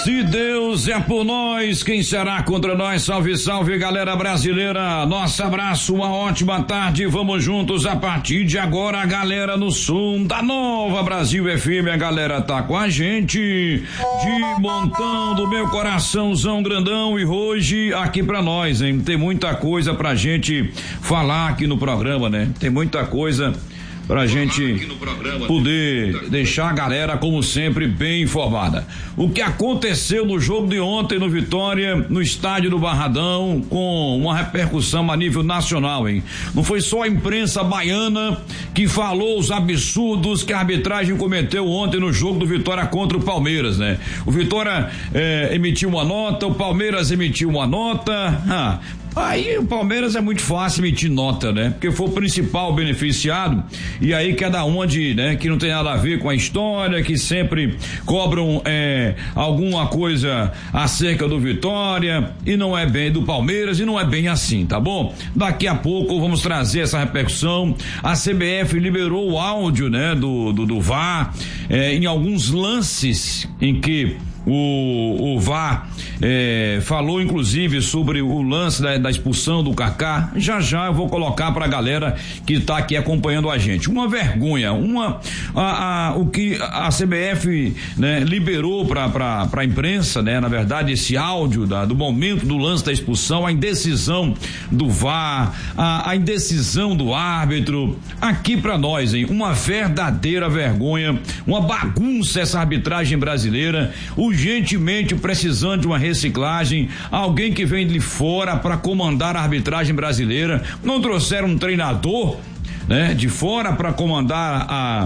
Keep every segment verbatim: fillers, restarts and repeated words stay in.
Se Deus é por nós, quem será contra nós? Salve, salve, galera brasileira. Nosso abraço, uma ótima tarde. Vamos juntos a partir de agora, a galera no som da Nova Brasil F M. A galera tá com a gente de montão do meu coraçãozão grandão. E hoje aqui pra nós, hein? Tem muita coisa pra gente falar aqui no programa, né? Tem muita coisa pra gente poder deixar a galera, como sempre, bem informada. O que aconteceu no jogo de ontem no Vitória, no estádio do Barradão, com uma repercussão a nível nacional, hein? Não foi só a imprensa baiana que falou os absurdos que a arbitragem cometeu ontem no jogo do Vitória contra o Palmeiras, né? O Vitória eh, emitiu uma nota, o Palmeiras emitiu uma nota. Ah, Aí o Palmeiras é muito fácil emitir nota, né? Porque foi o principal beneficiado, e aí cada um de, né? Que não tem nada a ver com a história, que sempre cobram é, alguma coisa acerca do Vitória, e não é bem do Palmeiras, e não é bem assim, tá bom? Daqui a pouco vamos trazer essa repercussão. A C B F liberou o áudio, né? Do, do, do V A R, é, em alguns lances em que O, o V A R é, falou inclusive sobre o lance da, da expulsão do Kaká. Já já eu vou colocar pra galera que tá aqui acompanhando a gente. Uma vergonha, uma a, a, o que a C B F, né, liberou pra, pra, pra imprensa, né? Na verdade, esse áudio da, do momento do lance da expulsão, a indecisão do V A R, a, a indecisão do árbitro. Aqui pra nós, hein? Uma verdadeira vergonha, uma bagunça essa arbitragem brasileira. O urgentemente precisando de uma reciclagem, alguém que vem de fora para comandar a arbitragem brasileira. Não trouxeram um treinador, né, de fora para comandar a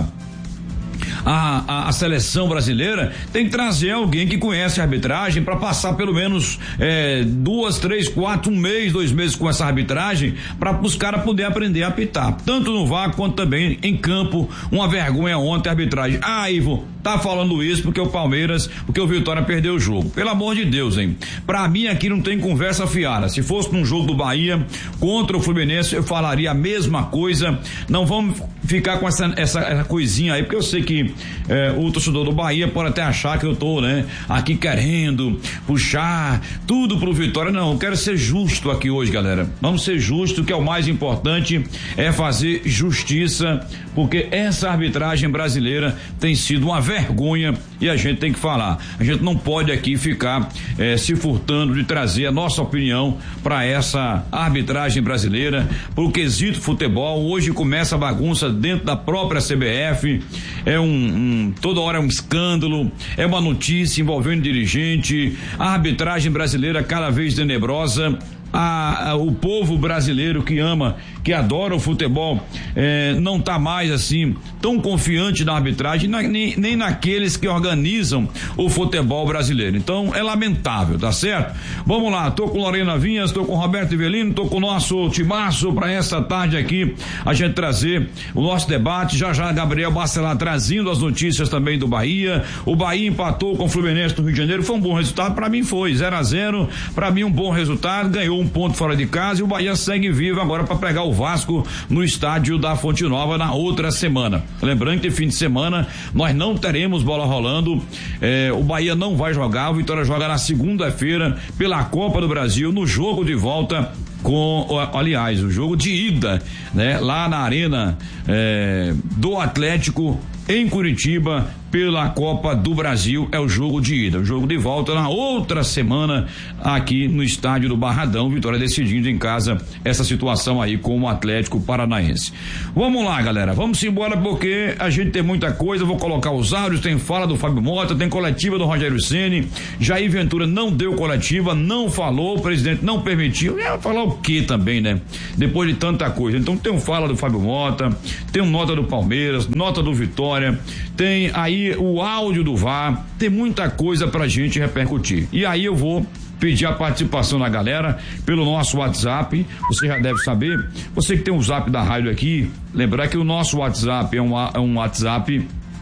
A, a, a seleção brasileira. Tem que trazer alguém que conhece a arbitragem para passar pelo menos é, duas, três, quatro, um mês, dois meses com essa arbitragem, para os caras poderem aprender a apitar, tanto no V A R quanto também em campo. Uma vergonha ontem a arbitragem. Ah, Ivo, tá falando isso porque o Palmeiras, porque o Vitória perdeu o jogo. Pelo amor de Deus, hein? Pra mim aqui não tem conversa fiada. Se fosse num jogo do Bahia contra o Fluminense, eu falaria a mesma coisa. Não vamos ficar com essa, essa, essa coisinha aí, porque eu sei que é, o torcedor do Bahia pode até achar que eu tô, né, aqui querendo puxar tudo pro Vitória. Não, eu quero ser justo aqui hoje, galera. Vamos ser justos, que é o mais importante, é fazer justiça, porque essa arbitragem brasileira tem sido uma vergonha e a gente tem que falar. A gente não pode aqui ficar eh, se furtando de trazer a nossa opinião para essa arbitragem brasileira, pro quesito futebol. Hoje começa a bagunça dentro da própria C B F, é um, um toda hora é um escândalo, é uma notícia envolvendo dirigente, a arbitragem brasileira cada vez tenebrosa. A, a, o povo brasileiro que ama, que adora o futebol, eh, não tá mais assim tão confiante na arbitragem, na, nem, nem naqueles que organizam o futebol brasileiro. Então é lamentável, tá certo? Vamos lá, tô com Lorena Vinhas, tô com Roberto Ivelino, tô com o nosso timaço para essa tarde aqui, a gente trazer o nosso debate. Já já Gabriel Bacelar trazendo as notícias também do Bahia. O Bahia empatou com o Fluminense no Rio de Janeiro, foi um bom resultado, para mim foi zero a zero, para mim um bom resultado, ganhou um ponto fora de casa e o Bahia segue vivo agora para pegar o Vasco no estádio da Fonte Nova na outra semana. Lembrando que fim de semana nós não teremos bola rolando, eh, o Bahia não vai jogar, o Vitória joga na segunda-feira pela Copa do Brasil, no jogo de volta com, aliás, o jogo de ida, né? Lá na arena eh, do Atlético em Curitiba, pela Copa do Brasil, é o jogo de ida. O jogo de volta na outra semana aqui no estádio do Barradão. Vitória decidindo em casa essa situação aí com o Atlético Paranaense. Vamos lá, galera, vamos embora porque a gente tem muita coisa. Eu vou colocar os áudios, tem fala do Fábio Mota, tem coletiva do Rogério Ceni. Jair Ventura não deu coletiva, não falou, o presidente não permitiu. Ia falar o quê também, né? Depois de tanta coisa. Então tem um fala do Fábio Mota, tem um nota do Palmeiras, nota do Vitória, tem aí o áudio do V A R, tem muita coisa pra gente repercutir. E aí eu vou pedir a participação da galera pelo nosso WhatsApp. Você já deve saber, você que tem o zap da rádio aqui, lembrar que o nosso WhatsApp é um, é um WhatsApp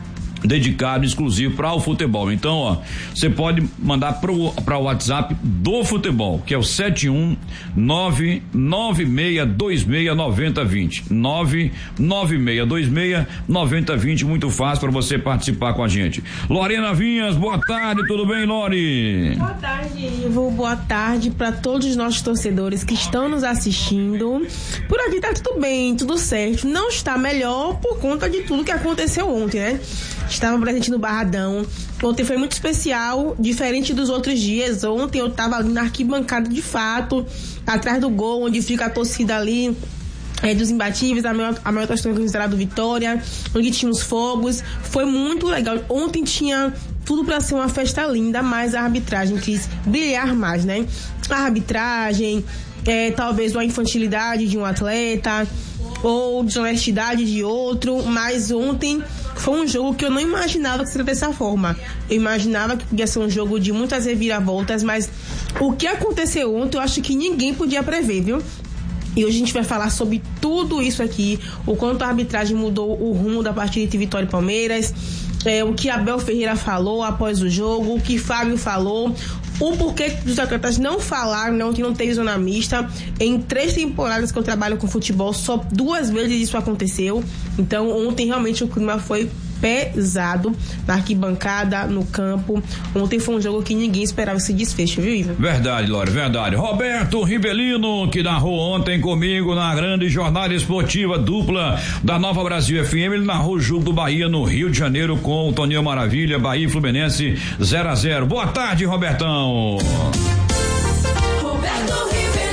dedicado, exclusivo para o futebol. Então, ó, você pode mandar para o WhatsApp do futebol, que é o sete um nove nove seis dois seis nove zero dois zero nove nove seis dois seis nove zero dois zero, muito fácil para você participar com a gente. Lorena Vinhas, boa tarde, tudo bem, Lori? Boa tarde, Ivo, boa tarde para todos os nossos torcedores que estão nos assistindo. Por aqui tá tudo bem, tudo certo, não está melhor por conta de tudo que aconteceu ontem, né? Estava presente no Barradão. Ontem foi muito especial, diferente dos outros dias. Ontem eu estava ali na arquibancada de fato, atrás do gol, onde fica a torcida ali é, dos imbatíveis, a maior, a maior torcida organizada do Vitória, onde tinha os fogos. Foi muito legal. Ontem tinha tudo para ser uma festa linda, mas a arbitragem quis brilhar mais, né? A arbitragem, é, talvez uma infantilidade de um atleta ou desonestidade de outro, mas ontem foi um jogo que eu não imaginava que seria dessa forma. Eu imaginava que podia ser um jogo de muitas reviravoltas, mas o que aconteceu ontem eu acho que ninguém podia prever, viu? E hoje a gente vai falar sobre tudo isso aqui, o quanto a arbitragem mudou o rumo da partida entre Vitória e Palmeiras, é, o que Abel Ferreira falou após o jogo, o que Fábio falou, o porquê dos atletas não falaram, não, que não teve zona mista. Em três temporadas que eu trabalho com futebol, só duas vezes isso aconteceu. Então ontem realmente o clima foi pesado na arquibancada, no campo. Ontem foi um jogo que ninguém esperava esse desfecho, viu, Ivo? Verdade, Lore, verdade. Roberto Ribelino, que narrou ontem comigo na grande jornada esportiva dupla da Nova Brasil F M, ele narrou o jogo do Bahia no Rio de Janeiro com o Toninho Maravilha, Bahia e Fluminense zero a zero. Boa tarde, Robertão. Roberto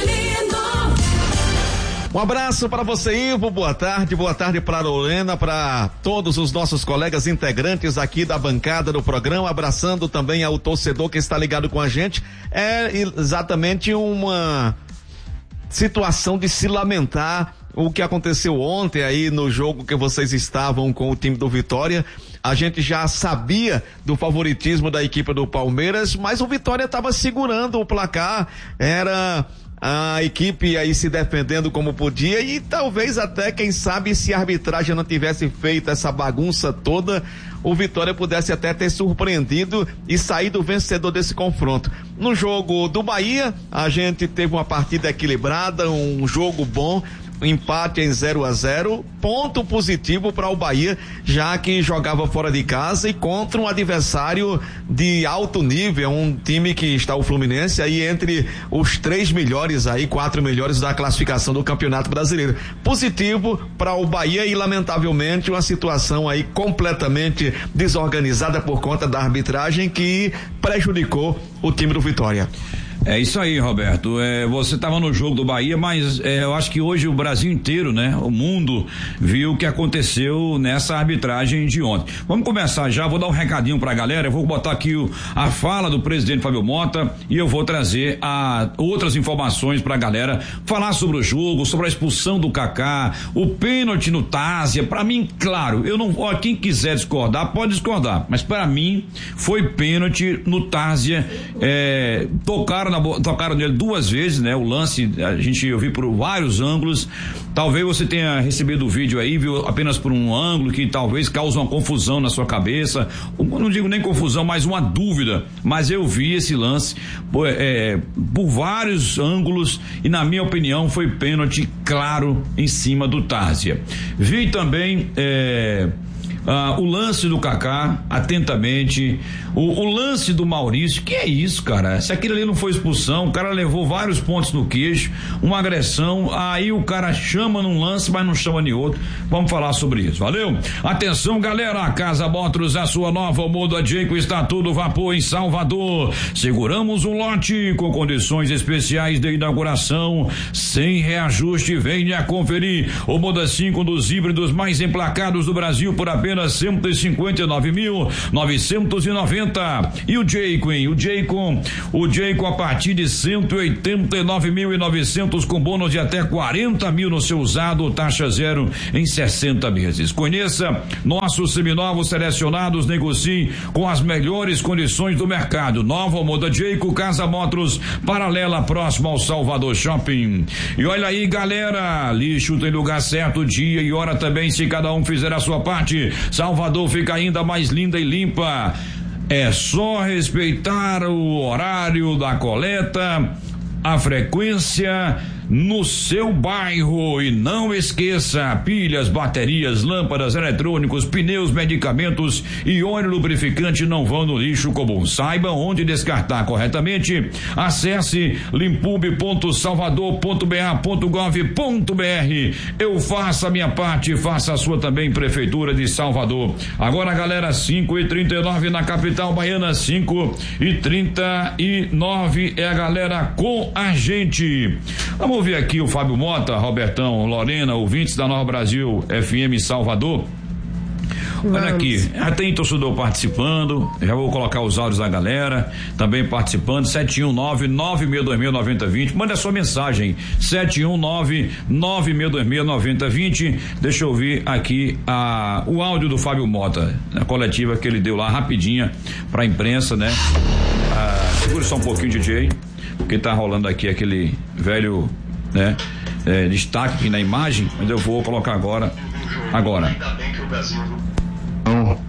Um abraço para você, Ivo, boa tarde, boa tarde para Lorena, para todos os nossos colegas integrantes aqui da bancada do programa, abraçando também ao torcedor que está ligado com a gente. É exatamente uma situação de se lamentar o que aconteceu ontem aí no jogo que vocês estavam com o time do Vitória. A gente já sabia do favoritismo da equipe do Palmeiras, mas o Vitória estava segurando o placar, era a equipe aí se defendendo como podia e talvez até, quem sabe, se a arbitragem não tivesse feito essa bagunça toda, o Vitória pudesse até ter surpreendido e saído vencedor desse confronto. No jogo do Bahia, a gente teve uma partida equilibrada, um jogo bom, empate em zero a zero, ponto positivo para o Bahia, já que jogava fora de casa e contra um adversário de alto nível, um time que está o Fluminense aí entre os três melhores aí, quatro melhores da classificação do Campeonato Brasileiro. Positivo para o Bahia e, lamentavelmente, uma situação aí completamente desorganizada por conta da arbitragem que prejudicou o time do Vitória. É isso aí, Roberto. É, você estava no jogo do Bahia, mas é, eu acho que hoje o Brasil inteiro, né? O mundo viu o que aconteceu nessa arbitragem de ontem. Vamos começar já, vou dar um recadinho pra galera, eu vou botar aqui o, a fala do presidente Fábio Mota e eu vou trazer a, outras informações pra galera, falar sobre o jogo, sobre a expulsão do Kaká, o pênalti no Tásia. Pra mim, claro, eu não, ó, quem quiser discordar, pode discordar, mas pra mim foi pênalti no Tásia, é, tocaram Na, tocaram nele duas vezes, né? O lance, a gente eu vi por vários ângulos. Talvez você tenha recebido o vídeo aí, viu apenas por um ângulo que talvez cause uma confusão na sua cabeça. Não digo nem confusão, mas uma dúvida. Mas eu vi esse lance por, é, por vários ângulos e, na minha opinião, foi pênalti claro em cima do Tásia. Vi também é, Ah, o lance do Kaká, atentamente, o, o lance do Maurício, que é isso, cara? Se aquilo ali não foi expulsão, o cara levou vários pontos no queixo, uma agressão, aí o cara chama num lance, mas não chama em outro. Vamos falar sobre isso, valeu? Atenção, galera, a Casa Motors, a sua nova Moda Jayco está tudo vapor em Salvador. Seguramos um lote com condições especiais de inauguração, sem reajuste, venha conferir. O Moda cinco dos híbridos mais emplacados do Brasil por apenas cento e cinquenta e nove mil novecentos e noventa. E o Jayco, hein? O Jayco, o Jayco a partir de cento e oitenta e nove mil e novecentos com bônus de até quarenta mil no seu usado, taxa zero em sessenta meses. Conheça nossos seminovos selecionados, negocie com as melhores condições do mercado. Nova Moda Jayco, Casa Motors, paralela próxima ao Salvador Shopping. E olha aí, galera, lixo tem lugar certo, dia e hora também, se cada um fizer a sua parte. Salvador fica ainda mais linda e limpa. É só respeitar o horário da coleta, a frequência no seu bairro, e não esqueça: pilhas, baterias, lâmpadas, eletrônicos, pneus, medicamentos e óleo lubrificante não vão no lixo comum. Saiba onde descartar corretamente. Acesse limpub ponto salvador ponto b a ponto gov ponto b r. Eu faço a minha parte, faça a sua também, Prefeitura de Salvador. Agora, galera, cinco e trinta e nove na capital baiana, cinco e trinta e nove é a galera com a gente. Vamos ver aqui o Fábio Mota, Robertão, Lorena, ouvintes da Nova Brasil F M Salvador. Olha Vamos. Aqui, já tem torcedor participando, já vou colocar os áudios da galera também participando. Sete um nove, nove seis dois zero, nove zero dois zero, manda a sua mensagem, sete um nove, nove seis dois zero, nove zero dois zero. Deixa eu ouvir aqui a, o áudio do Fábio Mota, na coletiva que ele deu lá rapidinha pra imprensa, né? Ah, segura só um pouquinho, D J, porque tá rolando aqui aquele velho, né, é, destaque aqui na imagem, mas eu vou colocar agora. Agora. Então,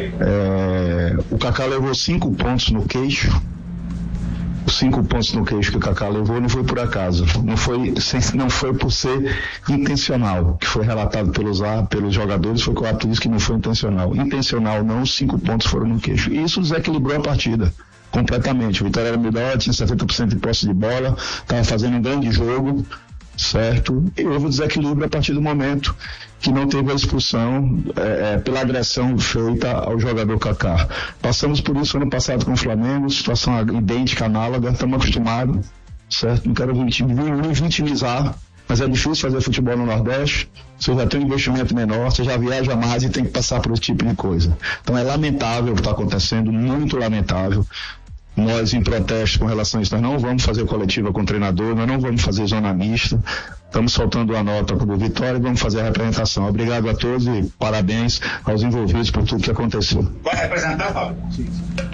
é, o Kaká levou cinco pontos no queixo. Os cinco pontos no queixo que o Kaká levou não foi por acaso, não foi, não foi por ser intencional, que foi relatado pelos, pelos jogadores, foi claro isso que não foi intencional. Intencional não, os cinco pontos foram no queixo. E isso desequilibrou a partida completamente. O Vitória era melhor, tinha setenta por cento de posse de bola, estava fazendo um grande jogo, certo? E houve um desequilíbrio a partir do momento que não teve a expulsão é, é, pela agressão feita ao jogador Kaká. Passamos por isso ano passado com o Flamengo, situação idêntica, análoga, estamos acostumados, certo? Não quero me vitimizar, mas é difícil fazer futebol no Nordeste. Você já tem um investimento menor, você já viaja mais e tem que passar por esse tipo de coisa. Então é lamentável o que está acontecendo, muito lamentável. Nós, em protesto com relação a isso, nós não vamos fazer coletiva com o treinador, nós não vamos fazer zona mista, estamos soltando a nota para o Vitória e vamos fazer a representação. Obrigado a todos e parabéns aos envolvidos por tudo que aconteceu. Vai representar, Fábio? Sim.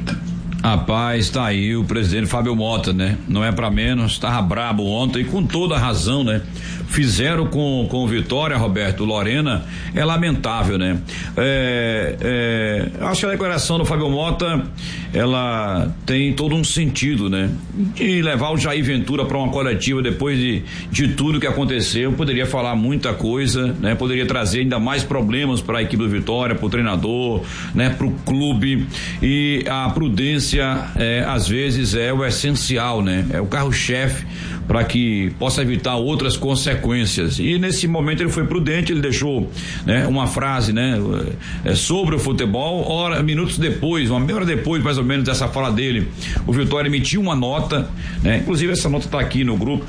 Rapaz, tá aí o presidente Fábio Mota, né? Não é pra menos, tava brabo ontem, com toda a razão, né? Fizeram com, com o Vitória, Roberto, Lorena, é lamentável, né? É, é, acho que a declaração do Fábio Mota, ela tem todo um sentido, né? De levar o Jair Ventura para uma coletiva depois de, de tudo que aconteceu, poderia falar muita coisa, né? Poderia trazer ainda mais problemas para a equipe do Vitória, pro treinador, né? Pro clube, e a prudência É, às vezes é o essencial, né? É o carro-chefe para que possa evitar outras consequências. E nesse momento ele foi prudente, ele deixou, né, uma frase, né, é, sobre o futebol. Hora, minutos depois, uma meia hora depois, mais ou menos, dessa fala dele, o Vitória emitiu uma nota, né? Inclusive essa nota está aqui no grupo.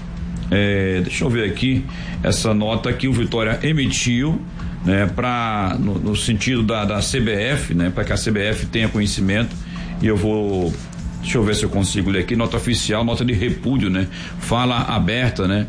É, deixa eu ver aqui essa nota que o Vitória emitiu, né, para no, no sentido da, da C B F, né, para que a C B F tenha conhecimento. E eu vou, deixa eu ver se eu consigo ler aqui, nota oficial, nota de repúdio, né? Fala aberta, né?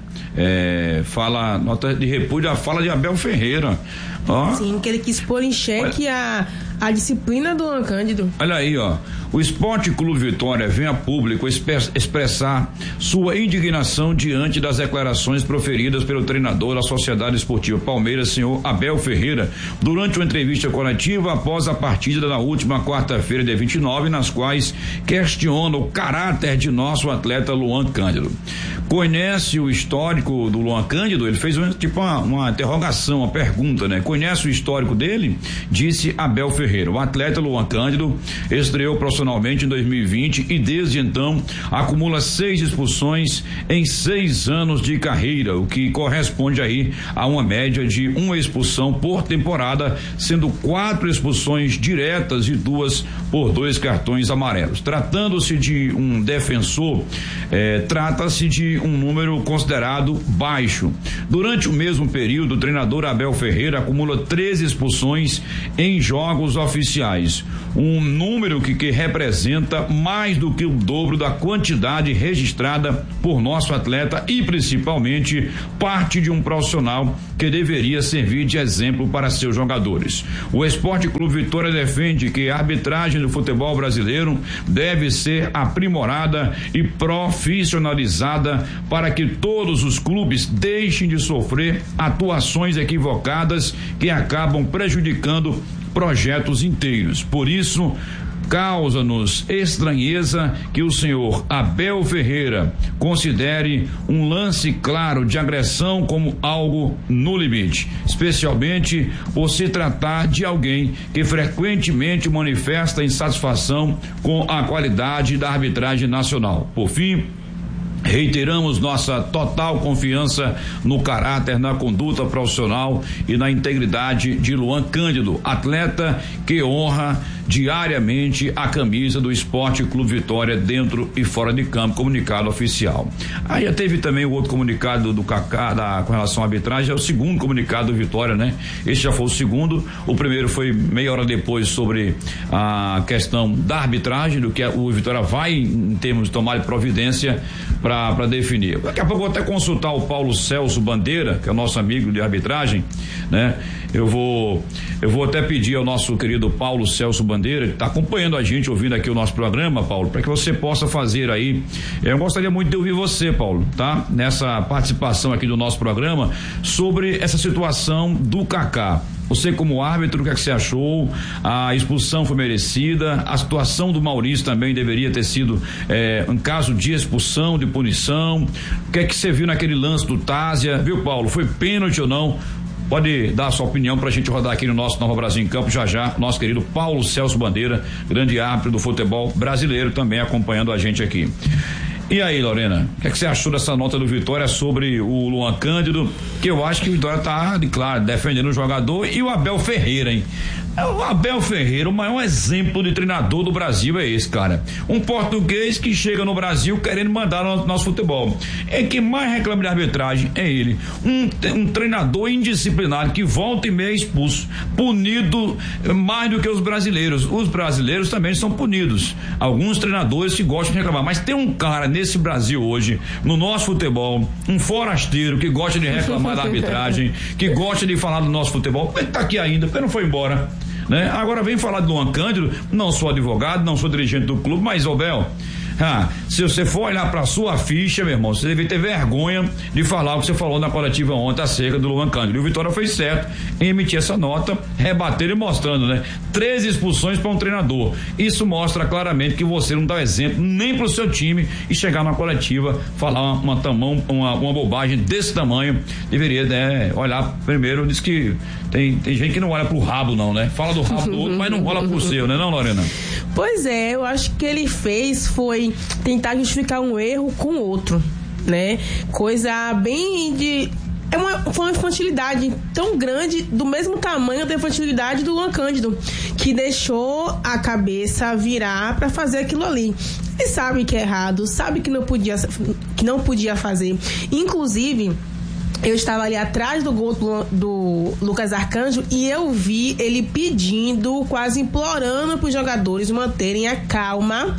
É, fala, nota de repúdio, a fala de Abel Ferreira. Ó. Sim, que ele quis pôr em xeque a, a disciplina do Luan Cândido. Olha aí, ó. O Esporte Clube Vitória vem a público expressar sua indignação diante das declarações proferidas pelo treinador da Sociedade Esportiva Palmeiras, senhor Abel Ferreira, durante uma entrevista coletiva após a partida da última quarta-feira, dia vinte e nove, nas quais questiona o caráter de nosso atleta Luan Cândido. Conhece o histórico do Luan Cândido? Ele fez uma, tipo uma, uma interrogação, uma pergunta, né? Conhece o histórico dele? Disse Abel Ferreira. O atleta Luan Cândido estreou profissionalmente em dois mil e vinte e desde então acumula seis expulsões em seis anos de carreira, o que corresponde aí a uma média de uma expulsão por temporada, sendo quatro expulsões diretas e duas por dois cartões amarelos. Tratando-se de um defensor, eh, trata-se de um número considerado baixo. Durante o mesmo período, o treinador Abel Ferreira acumula treze expulsões em jogos oficiais, um número que, que representa mais do que o dobro da quantidade registrada por nosso atleta e principalmente parte de um profissional que deveria servir de exemplo para seus jogadores. O Esporte Clube Vitória defende que a arbitragem do futebol brasileiro deve ser aprimorada e profissionalizada para que todos os clubes deixem de sofrer atuações equivocadas que acabam prejudicando projetos inteiros. Por isso, causa-nos estranheza que o senhor Abel Ferreira considere um lance claro de agressão como algo no limite, especialmente por se tratar de alguém que frequentemente manifesta insatisfação com a qualidade da arbitragem nacional. Por fim, reiteramos nossa total confiança no caráter, na conduta profissional e na integridade de Luan Cândido, atleta que honra diariamente a camisa do Esporte Clube Vitória dentro e fora de campo. Comunicado oficial. Aí já teve também o outro comunicado do Kaká da, com relação à arbitragem, é o segundo comunicado do Vitória, né? Esse já foi o segundo, o primeiro foi meia hora depois sobre a questão da arbitragem, do que o Vitória vai em termos de tomar providência para definir. Daqui a pouco eu vou até consultar o Paulo Celso Bandeira, que é o nosso amigo de arbitragem, né? Eu vou, eu vou até pedir ao nosso querido Paulo Celso Bandeira, que está acompanhando a gente, ouvindo aqui o nosso programa, Paulo, para que você possa fazer aí. Eu gostaria muito de ouvir você, Paulo, tá? Nessa participação aqui do nosso programa sobre essa situação do Kaká. Você como árbitro, o que é que você achou? A expulsão foi merecida, a situação do Maurício também deveria ter sido é, um caso de expulsão, de punição. O que é que você viu naquele lance do Tásia? Viu, Paulo? Foi pênalti ou não? Pode dar a sua opinião pra gente rodar aqui no nosso Nova Brasil em Campo já já, nosso querido Paulo Celso Bandeira, grande árbitro do futebol brasileiro, também acompanhando a gente aqui. E aí, Lorena, o que, é que você achou dessa nota do Vitória sobre o Luan Cândido? Que eu acho que o Vitória tá, de, claro, defendendo o jogador, e o Abel Ferreira, hein? O Abel Ferreira, o maior exemplo de treinador do Brasil é esse, cara. Um português que chega no Brasil querendo mandar no nosso futebol. É quem mais reclama de arbitragem é ele. Um, um treinador indisciplinado que volta e meia expulso, punido mais do que os brasileiros. Os brasileiros também são punidos. Alguns treinadores que gostam de reclamar, mas tem um cara nesse Brasil hoje, no nosso futebol, um forasteiro que gosta de reclamar da arbitragem, que gosta de falar do nosso futebol. Ele tá aqui ainda, porque não foi embora. Né? Agora vem falar de Luan Cândido, não sou advogado, não sou dirigente do clube, mas, ô Bel, ah, se você for olhar pra sua ficha, meu irmão, você deve ter vergonha de falar o que você falou na coletiva ontem acerca do Luan Cândido. E o Vitória fez certo em emitir essa nota, rebatendo e mostrando, né? Três expulsões para um treinador. Isso mostra claramente que você não dá exemplo nem pro seu time e chegar na coletiva, falar uma, uma, uma, uma bobagem desse tamanho. Deveria, né, olhar primeiro, diz que tem, tem gente que não olha pro rabo, não, né? Fala do rabo do outro, mas não rola pro seu, né, não, Lorena? Pois é, eu acho que ele fez foi tentar justificar um erro com outro, né? Coisa bem de... É uma, foi uma infantilidade tão grande, do mesmo tamanho da infantilidade do Luan Cândido, que deixou a cabeça virar para fazer aquilo ali. Ele sabe que é errado, sabe que não podia, que não podia fazer. Inclusive, eu estava ali atrás do gol do, do Lucas Arcanjo e eu vi ele pedindo, quase implorando para os jogadores manterem a calma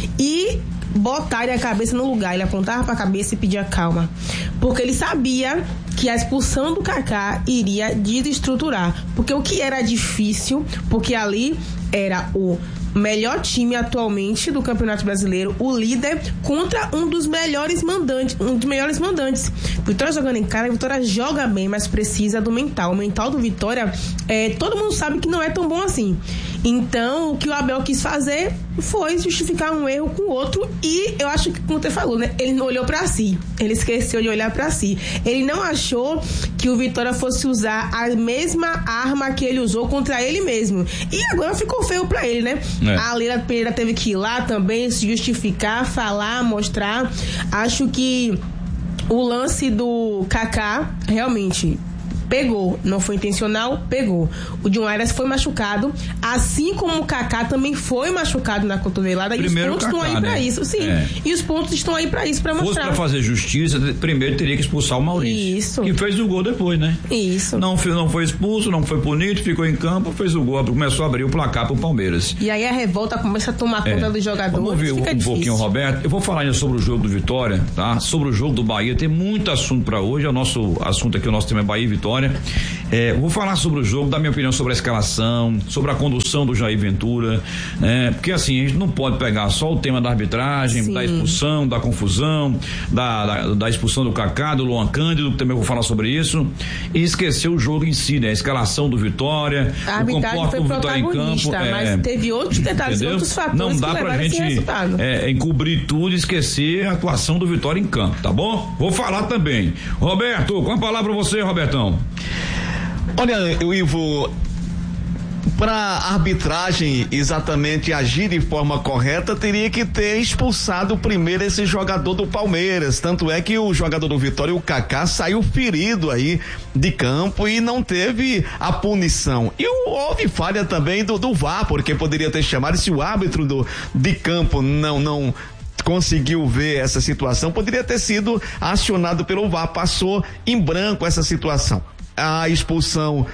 e botarem a cabeça no lugar. Ele apontava para a cabeça e pedia calma, porque ele sabia que a expulsão do Kaká iria desestruturar, porque o que era difícil, porque ali era o melhor time atualmente do Campeonato Brasileiro, o líder, contra um dos melhores mandantes, um dos melhores mandantes. Vitória jogando em cara, a Vitória joga bem, mas precisa do mental. O mental do Vitória, é, todo mundo sabe que não é tão bom assim. Então, o que o Abel quis fazer foi justificar um erro com o outro, e eu acho que, como você falou, né, ele não olhou pra si, ele esqueceu de olhar pra si. Ele não achou que o Vitória fosse usar a mesma arma que ele usou contra ele mesmo. E agora ficou feio pra ele, né? É. A Leila Pereira teve que ir lá também se justificar, falar, mostrar. Acho que o lance do Kaká realmente pegou, não foi intencional, pegou. O John Arias foi machucado, assim como o Kaká também foi machucado na cotovelada. Primeiro e os pontos Kaká, estão aí né? pra isso, sim. É. E os pontos estão aí pra isso, pra mostrar. Fosse pra fazer justiça, primeiro teria que expulsar o Maurício. Isso. Que fez o gol depois, né? Isso. Não, não foi expulso, não foi punido, ficou em campo, fez o gol, começou a abrir o placar pro Palmeiras. E aí a revolta começa a tomar conta é. dos jogadores. Vamos ouvir um difícil. pouquinho, Roberto. Eu vou falar ainda sobre o jogo do Vitória, tá? Sobre o jogo do Bahia, tem muito assunto pra hoje, é o nosso assunto aqui, o nosso tema é Bahia e Vitória. É, vou falar sobre o jogo, dar minha opinião sobre a escalação, sobre a condução do Jair Ventura, né? Porque assim, a gente não pode pegar só o tema da arbitragem, Sim. da expulsão, da confusão, da, da, da expulsão do Kaká, do Luan Cândido, também vou falar sobre isso, e esquecer o jogo em si, né? A escalação do Vitória, a o comportamento do Vitória em campo. Mas é, teve outros detalhes, entendeu? outros fatores não dá que pra gente é, encobrir tudo e esquecer a atuação do Vitória em campo, tá bom? Vou falar também. Roberto, com a palavra você, Robertão. Olha, Ivo, para a arbitragem exatamente agir de forma correta, teria que ter expulsado primeiro esse jogador do Palmeiras. Tanto é que o jogador do Vitória, o Kaká, saiu ferido aí de campo e não teve a punição. E houve falha também do, do V A R, porque poderia ter chamado, se o árbitro do, de campo não, não conseguiu ver essa situação, poderia ter sido acionado pelo V A R. Passou em branco essa situação. A expulsão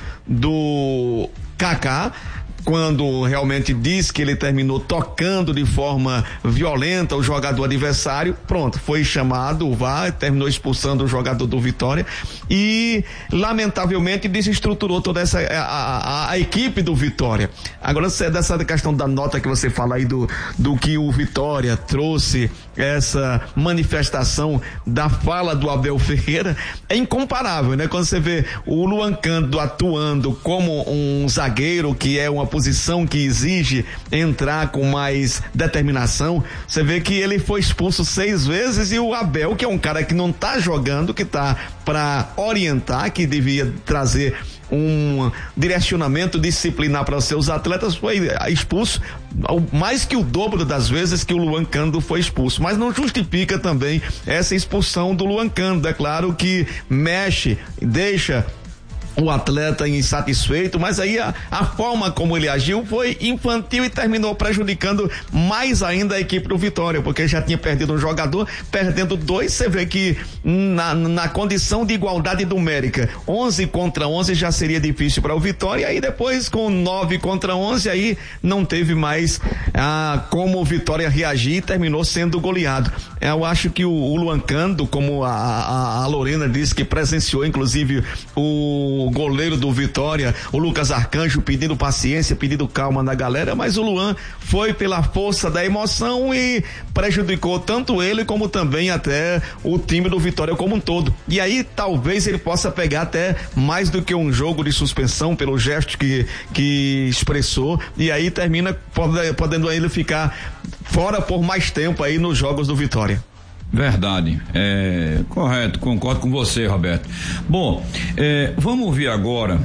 do Kaká, quando realmente diz que ele terminou tocando de forma violenta o jogador adversário, pronto, foi chamado o V A R, terminou expulsando o jogador do Vitória e lamentavelmente desestruturou toda essa a, a, a equipe do Vitória. Agora, dessa questão da nota que você fala aí do, do que o Vitória trouxe, essa manifestação da fala do Abel Ferreira, é incomparável, né? Quando você vê o Luan Cândido atuando como um zagueiro, que é uma posição que exige entrar com mais determinação, você vê que ele foi expulso seis vezes e o Abel, que é um cara que não tá jogando, que tá para orientar, que devia trazer um direcionamento disciplinar para os seus atletas, foi expulso mais que o dobro das vezes que o Luan Cândido foi expulso, mas não justifica também essa expulsão do Luan Cândido. É claro que mexe, deixa o atleta insatisfeito, mas aí a, a forma como ele agiu foi infantil e terminou prejudicando mais ainda a equipe do Vitória, porque já tinha perdido um jogador, perdendo dois, você vê que na, na condição de igualdade numérica, onze contra onze já seria difícil para o Vitória, e aí depois com nove contra onze, aí não teve mais ah, como o Vitória reagir e terminou sendo goleado. Eu acho que o, o Luan Cândido, como a, a, a Lorena disse que presenciou inclusive o o goleiro do Vitória, o Lucas Arcanjo, pedindo paciência, pedindo calma na galera, mas o Luan foi pela força da emoção e prejudicou tanto ele como também até o time do Vitória como um todo. E aí talvez ele possa pegar até mais do que um jogo de suspensão pelo gesto que, que expressou, e aí termina podendo ele ficar fora por mais tempo aí nos jogos do Vitória. Verdade, é, correto, concordo com você, Roberto. Bom, é, vamos ouvir agora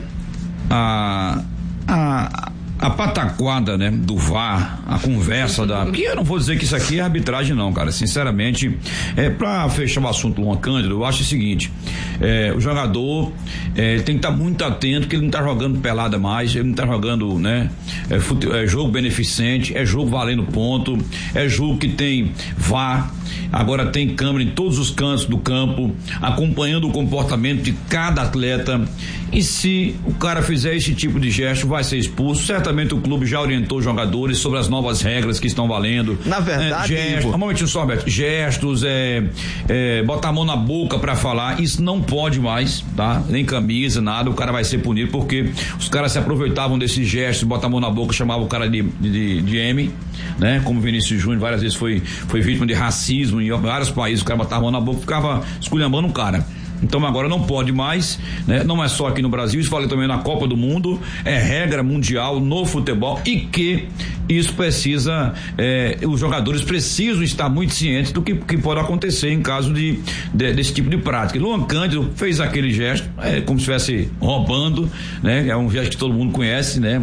a, a, a pataquada, né, do V A R, a conversa da, porque eu não vou dizer que isso aqui é arbitragem não, cara, sinceramente, é, pra fechar o assunto do Luan Cândido, eu acho o seguinte, é, o jogador, é, tem que estar tá muito atento, que ele não tá jogando pelada mais, ele não tá jogando, né, é, fute, é jogo beneficente, é jogo valendo ponto, é jogo que tem V A R, agora tem câmera em todos os cantos do campo, acompanhando o comportamento de cada atleta, e se o cara fizer esse tipo de gesto, vai ser expulso. Certamente o clube já orientou os jogadores sobre as novas regras que estão valendo. Na verdade, é, gestos, um momentinho só, Beto, gestos, é, é, botar a mão na boca pra falar, isso não pode mais, tá? Nem camisa, nada, o cara vai ser punido, porque os caras se aproveitavam desses gestos, botar a mão na boca, chamavam o cara de, de, de M, né? Como Vinícius Júnior várias vezes foi, foi vítima de racismo em vários países, o cara botava a mão na boca e ficava esculhambando um cara. Então agora não pode mais, né? Não é só aqui no Brasil, isso vale também na Copa do Mundo, é regra mundial no futebol, e que isso precisa, é, os jogadores precisam estar muito cientes do que, que pode acontecer em caso de, de desse tipo de prática. Luan Cândido fez aquele gesto, é, como se estivesse roubando, né? É um gesto que todo mundo conhece, né?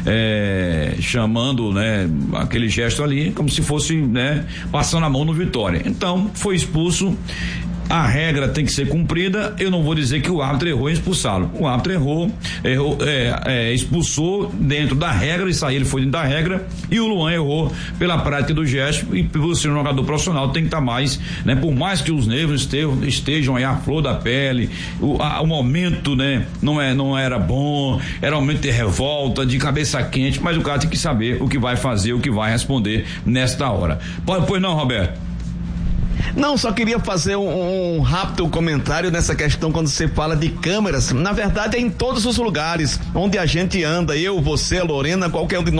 É, chamando, né? Aquele gesto ali, como se fosse, né? Passando a mão no Vitória. Então foi expulso. A regra tem que ser cumprida. Eu não vou dizer que o árbitro errou em expulsá-lo. O árbitro errou, errou é, é, expulsou dentro da regra, isso aí ele foi dentro da regra, e o Luan errou pela prática do gesto, e por ser um jogador profissional tem que estar mais, né? Por mais que os nervos estejam, estejam aí à flor da pele, o, a, o momento, né? Não, é, não era bom, era um momento de revolta, de cabeça quente, mas o cara tem que saber o que vai fazer, o que vai responder nesta hora. Pode, pois não, Roberto? Não, só queria fazer um, um rápido comentário nessa questão quando você fala de câmeras. Na verdade, é em todos os lugares onde a gente anda, eu, você, Lorena, qualquer um de nós